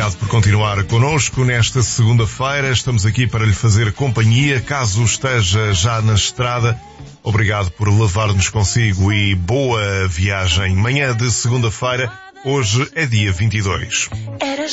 obrigado por continuar connosco nesta segunda-feira. Estamos aqui para lhe fazer companhia, caso esteja já na estrada. Obrigado por levar-nos consigo e boa viagem. Manhã de segunda-feira, hoje é dia 22.